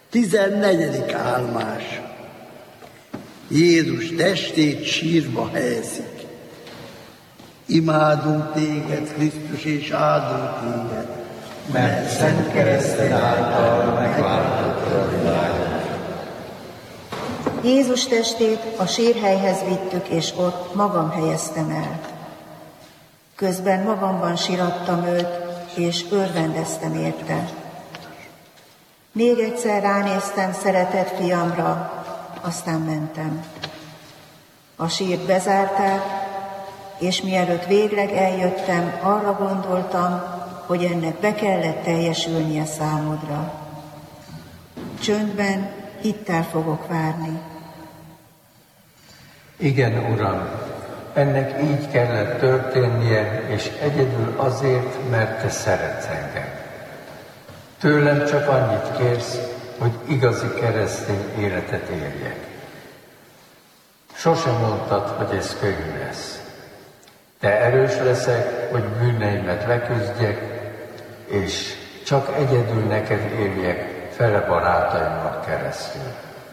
14. állomás. Jézus testét sírba helyezik. Imádunk téged, Krisztus, és áldunk téged, mert szent kereszted által megváltottad a világot. Jézus testét a sírhelyhez vittük, és ott magam helyeztem el. Közben magamban sirattam őt, és örvendeztem érte. Még egyszer ránéztem szeretett fiamra, aztán mentem. A sírt bezárták, és mielőtt végleg eljöttem, arra gondoltam, hogy ennek be kellett teljesülnie számodra. Csöndben hittel fogok várni. Igen, Uram, ennek így kellett történnie, és egyedül azért, mert Te szeretsz engem. Tőlem csak annyit kérsz, hogy igazi keresztény életet éljek. Sosem mondtad, hogy ez könnyű lesz. De erős leszek, hogy bűneimet leküzdjek, és csak egyedül neked éljek fele barátaimmal keresztül.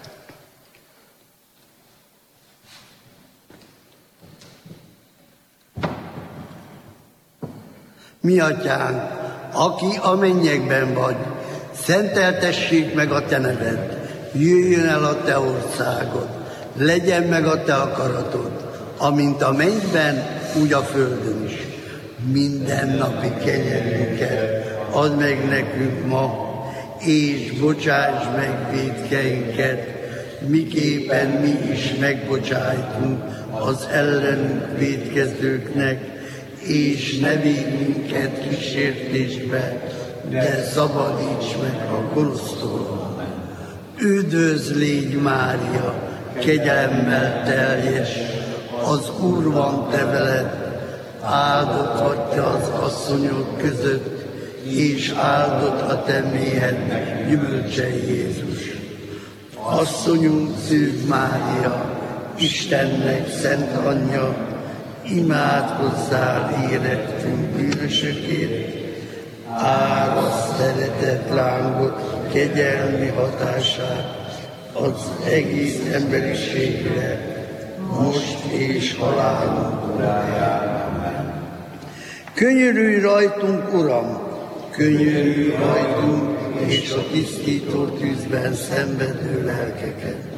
Mi atyánk, aki a mennyekben vagy, szenteltessék meg a te neved, jöjjön el a te országod, legyen meg a te akaratod, amint a mennyben, úgy a földön is. Minden napi kenyerünket add meg nekünk ma, és bocsáss meg vétkeinket, miképpen mi is megbocsájtunk az ellenünk vétkezőknek, és ne vigy minket kísértésbe, de szabadíts meg a gonosztól. Üdvözl légy, Mária, kegyelemmel teljes, az Úr van te veled, áldott vagy te az asszonyok között, és áldott a te méhed gyümölcse Jézus. Asszonyunk Szűz Mária, Istennek szent anyja, imádkozzál érettünk bűnösökért, áraszt szeretett lángot, kegyelmi hatását az egész emberiségre, most és halálunk órájában. Könyörülj rajtunk, Uram, könyörülj rajtunk, és a tisztító tűzben szenvedő lelkeket.